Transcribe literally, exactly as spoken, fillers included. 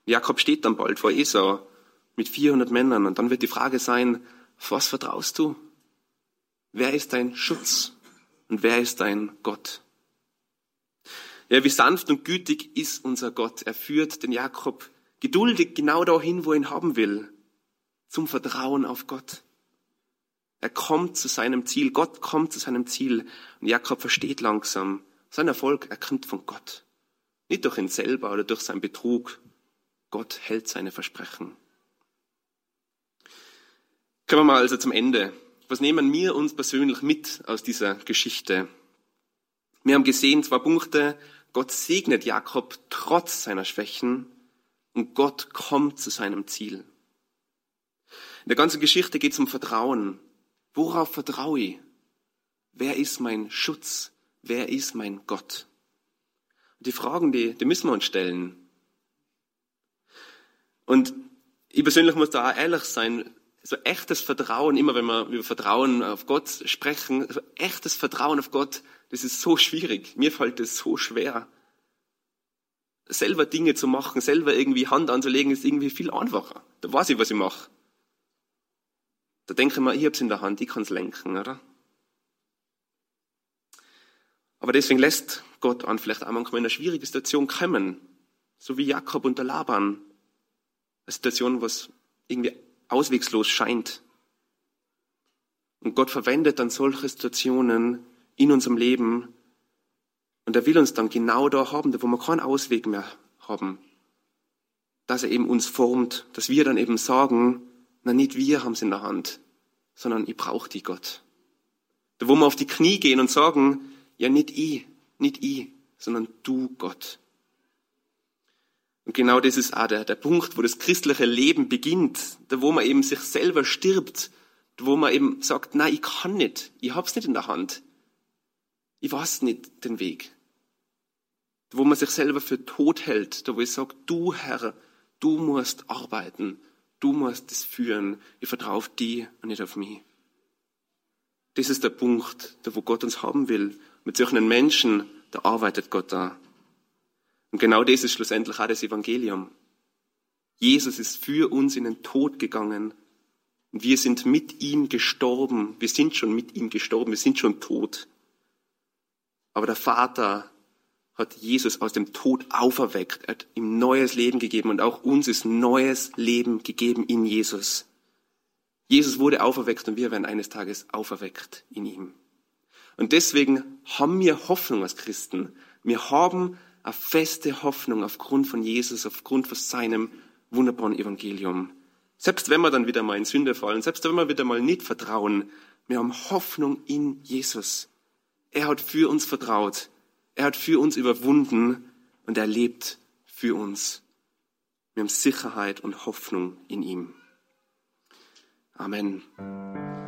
Jakob steht dann bald vor Esau mit vierhundert Männern und dann wird die Frage sein, auf was vertraust du? Wer ist dein Schutz und wer ist dein Gott? Ja, wie sanft und gütig ist unser Gott. Er führt den Jakob geduldig genau dahin, wo er ihn haben will, zum Vertrauen auf Gott. Er kommt zu seinem Ziel, Gott kommt zu seinem Ziel und Jakob versteht langsam, sein Erfolg, er kommt von Gott. Nicht durch ihn selber oder durch seinen Betrug. Gott hält seine Versprechen. Kommen wir mal also zum Ende. Was nehmen wir uns persönlich mit aus dieser Geschichte? Wir haben gesehen, zwei Punkte. Gott segnet Jakob trotz seiner Schwächen und Gott kommt zu seinem Ziel. In der ganzen Geschichte geht es um Vertrauen. Worauf vertraue ich? Wer ist mein Schutz? Wer ist mein Gott? Und die Fragen, die, die müssen wir uns stellen. Und ich persönlich muss da auch ehrlich sein, so echtes Vertrauen, immer wenn wir über Vertrauen auf Gott sprechen, so echtes Vertrauen auf Gott, das ist so schwierig. Mir fällt es so schwer. Selber Dinge zu machen, selber irgendwie Hand anzulegen, ist irgendwie viel einfacher. Da weiß ich, was ich mache. Da denke ich mir, ich habe es in der Hand, ich kann es lenken, oder? Aber deswegen lässt Gott an vielleicht auch manchmal in eine schwierige Situation kommen, so wie Jakob und der Laban. Eine Situation, was irgendwie auswegslos scheint. Und Gott verwendet dann solche Situationen in unserem Leben und er will uns dann genau da haben, wo wir keinen Ausweg mehr haben. Dass er eben uns formt, dass wir dann eben sagen, na nicht wir haben es in der Hand, sondern ich brauche die Gott. Da wo wir auf die Knie gehen und sagen, ja nicht ich, nicht ich, sondern du Gott. Und genau das ist auch der, der Punkt, wo das christliche Leben beginnt, da wo man eben sich selber stirbt, da wo man eben sagt, nein, ich kann nicht, ich hab's nicht in der Hand, ich weiß nicht den Weg. Da wo man sich selber für tot hält, da wo ich sage, du Herr, du musst arbeiten, du musst es führen, ich vertraue auf dich und nicht auf mich. Das ist der Punkt, da wo Gott uns haben will. Mit solchen Menschen, da arbeitet Gott da. Und genau das ist schlussendlich auch das Evangelium. Jesus ist für uns in den Tod gegangen und wir sind mit ihm gestorben. Wir sind schon mit ihm gestorben, wir sind schon tot. Aber der Vater hat Jesus aus dem Tod auferweckt, er hat ihm neues Leben gegeben und auch uns ist neues Leben gegeben in Jesus. Jesus wurde auferweckt und wir werden eines Tages auferweckt in ihm. Und deswegen haben wir Hoffnung als Christen. Wir haben eine feste Hoffnung aufgrund von Jesus, aufgrund von seinem wunderbaren Evangelium. Selbst wenn wir dann wieder mal in Sünde fallen, selbst wenn wir wieder mal nicht vertrauen, wir haben Hoffnung in Jesus. Er hat für uns vertraut. Er hat für uns überwunden und er lebt für uns. Wir haben Sicherheit und Hoffnung in ihm. Amen.